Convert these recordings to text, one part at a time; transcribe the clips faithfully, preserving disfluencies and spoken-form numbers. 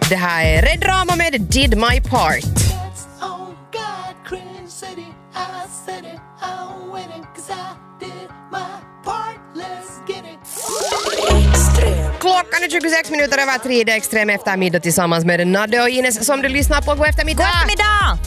Det här är Red Drama med Did My Part. Klockan är tjugosex minuter över tre, det är Extrem eftermiddag tillsammans med Nadde och Ines som du lyssnar på. God eftermiddag! God eftermiddag!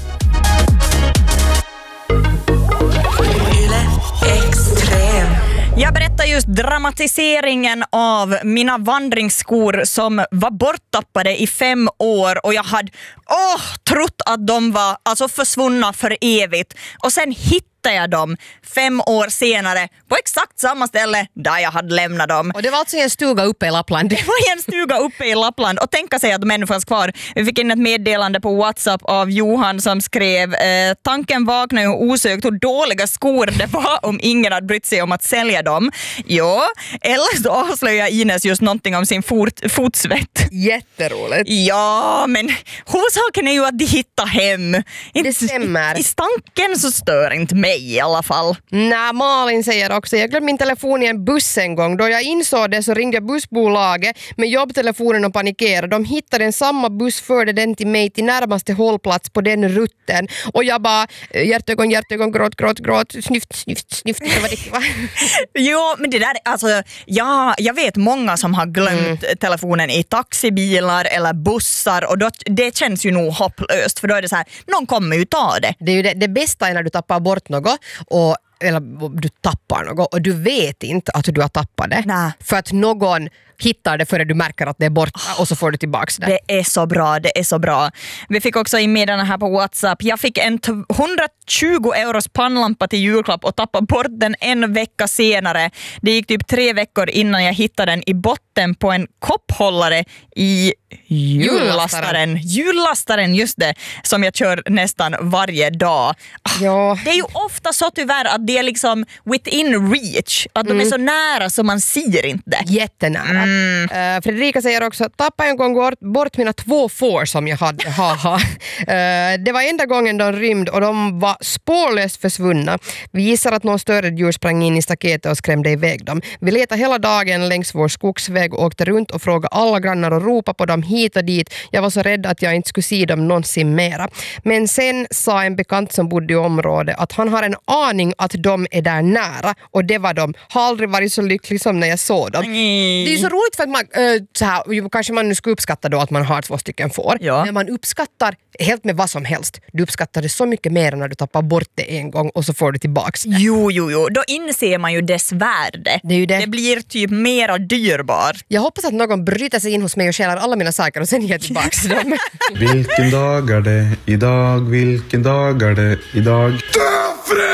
Jag berättar just dramatiseringen av mina vandringsskor som var borttappade i fem år och jag hade åh, trott att de var alltså försvunna för evigt. Och sen hittade jag dem fem år senare på exakt samma ställe där jag hade lämnat dem. Och det var alltså en stuga uppe i Lappland. Det var en stuga uppe i Lappland. Och tänka sig att de ännu fanns kvar. Vi fick in ett meddelande på WhatsApp av Johan som skrev eh, tanken vaknade ju osökt hur dåliga skor det var om ingen hade brytt sig om att sälja dem. Ja, eller så avslöjar Ines just någonting om sin fot, fotsvett. Jätteroligt. Ja, men huvudsaken är ju att de hittar hem. Det stämmer. I stanken så stör inte mig i alla fall. Nej, Malin säger också, jag glömde min telefon i en buss en gång. Då jag insåg det så ringde jag bussbolaget med jobbtelefonen och panikerade. De hittade en samma buss, förde den till mig till närmaste hållplats på den rutten. Och jag bara, hjärtögon, hjärtögon, gråt, gråt, gråt, snyft, snyft, snyft. Det var det, va? Jo, men det där, alltså, ja, jag vet många som har glömt mm. telefonen i taxibilar eller bussar och då, det känns ju nog hopplöst för då är det så här, någon kommer ju ta det. Det är ju det, det bästa är när du tappar bort något och eller du tappar något och du vet inte att du har tappat det. Nä. För att någon hittar det före du märker att det är borta och så får du tillbaka det. Det är så bra, det är så bra. Vi fick också in meddelanden här på WhatsApp. Jag fick en hundratjugo euros pannlampa till julklapp och tappade bort den en vecka senare. Det gick typ tre veckor innan jag hittade den i botten på en kopphållare i jullastaren. Jullastaren, just det, som jag kör nästan varje dag. Ja. Det är ju ofta så tyvärr att det är liksom within reach. Att de mm. är så nära så man ser inte. Jättenära. Mm. Uh, Fredrika säger också, tappa en gång bort, bort mina två får som jag hade. Haha. uh, det var enda gången de rymde och de var spårlöst försvunna. Vi gissar att någon större djur sprang in i staketet och skrämde iväg dem. Vi letade hela dagen längs vår skogsväg och åkte runt och frågade alla grannar och ropade på dem hit och dit. Jag var så rädd att jag inte skulle se dem någonsin mera. Men sen sa en bekant som bodde i området att han har en aning att de är där nära och det var de. Har aldrig varit så lycklig som när jag såg dem. Mm. Det är så roligt för att man, äh, så här, kanske man nu ska uppskatta då att man har två stycken får. Ja. Men man uppskattar helt med vad som helst. Du uppskattar det så mycket mer när du tappar bort det en gång och så får du tillbaks det. Jo, jo, jo. Då inser man ju dess värde. Det är ju det. Det blir typ mera dyrbar. Jag hoppas att någon bryter sig in hos mig och stjälar alla mina saker och sen ger tillbaks dem. Vilken dag är det idag? Vilken dag är det idag?